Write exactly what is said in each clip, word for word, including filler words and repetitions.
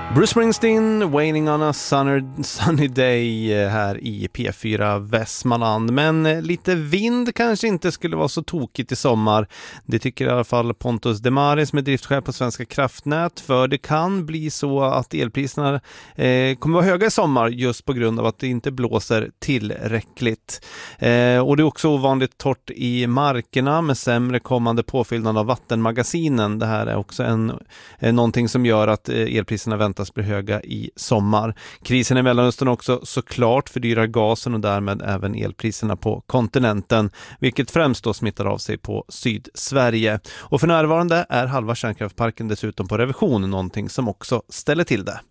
Bruce Springsteen, Waiting on a sunny, sunny day här i P fyra Västmanland. Men lite vind kanske inte skulle vara så tokigt i sommar. Det tycker i alla fall Pontus Demaris med driftchef på Svenska kraftnät. För det kan bli så att elpriserna eh, kommer vara höga i sommar just på grund av att det inte blåser tillräckligt. Eh, och det är också ovanligt torrt i markerna med sämre kommande påfyllnad av vattenmagasinen. Det här är också en, eh, någonting som gör att eh, elpriserna väntas bli höga i sommar. Krisen i Mellanöstern också såklart fördyrar gasen och därmed även elpriserna på kontinenten, vilket främst då smittar av sig på Sydsverige. Och för närvarande är halva kärnkraftparken dessutom på revision, någonting som också ställer till det.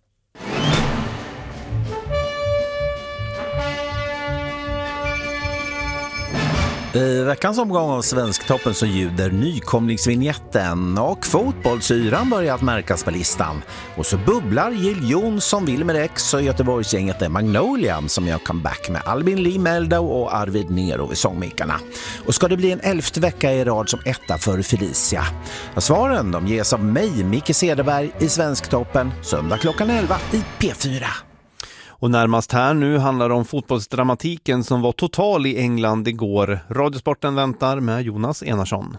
I veckans omgång av Svensktoppen så ljuder nykomlingsvinjetten och fotbollsyran börjat märkas på listan. Och så bubblar Jill Johnson, Wilmer X och Göteborgsgänget är Magnolia som gör comeback med Albin Lee Meldau och Arvid Nero vid sångmikarna. Och ska det bli en elfte vecka i rad som etta för Felicia? Och svaren de ges av mig, Micke Cederberg, i Svensktoppen söndag klockan elva i P fyra. Och närmast här nu handlar det om fotbollsdramatiken som var total i England igår. Radiosporten väntar med Jonas Enarsson.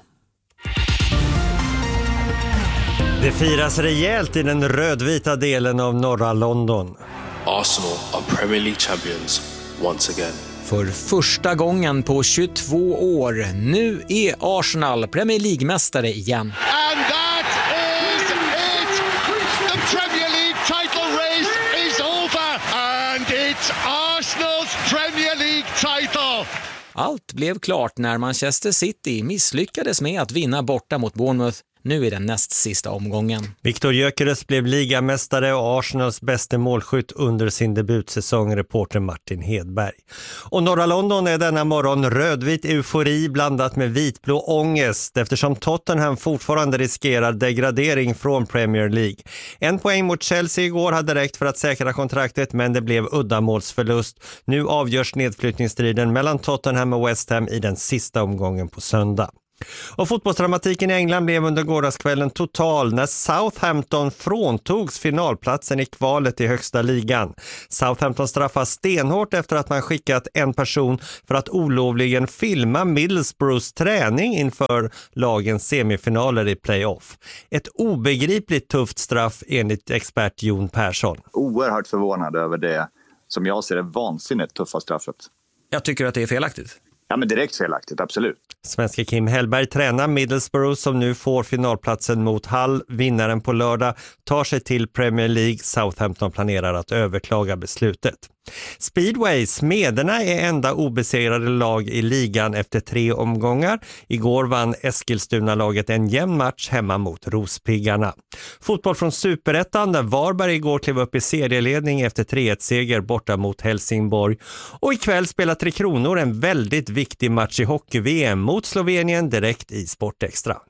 Det firas rejält i den rödvita delen av norra London. Arsenal are Premier League champions once again. För första gången på tjugotvå år. Nu är Arsenal Premier League-mästare igen. And that is it! The Premier League title race is over and it's Arsenal's Premier League title! Allt blev klart när Manchester City misslyckades med att vinna borta mot Bournemouth. Nu är den näst sista omgången. Viktor Gyökeres blev ligamästare och Arsenals bästa målskytt under sin debutsäsong, reporter Martin Hedberg. Och norra London är denna morgon rödvit eufori blandat med vitblå ångest eftersom Tottenham fortfarande riskerar degradering från Premier League. En poäng mot Chelsea igår hade räckt för att säkra kontraktet, men det blev uddamålsförlust. Nu avgörs nedflyttningsstriden mellan Tottenham och West Ham i den sista omgången på söndag. Och fotbollsdramatiken i England blev under gårdagskvällen total när Southampton fråntogs finalplatsen i kvalet i högsta ligan. Southampton straffas stenhårt efter att man skickat en person för att olovligen filma Middlesbroughs träning inför lagens semifinaler i playoff. Ett obegripligt tufft straff enligt expert Jon Persson. Oerhört förvånad över det som jag ser det vansinnigt tuffa straffet. Jag tycker att det är felaktigt. Ja, men direkt felaktigt, absolut. Svenska Kim Hellberg tränar Middlesbrough som nu får finalplatsen mot Hull. Vinnaren på lördag tar sig till Premier League. Southampton planerar att överklaga beslutet. Speedway, Smederna är enda obesegrade lag i ligan efter tre omgångar. Igår vann Eskilstuna-laget en jämn match hemma mot Rospiggarna. Fotboll från Superettan där Varberg igår klev upp i serieledning efter tre ett-seger borta mot Helsingborg. Och ikväll spelar Tre Kronor en väldigt viktig match i hockey-V M mot Slovenien direkt i Sportextra.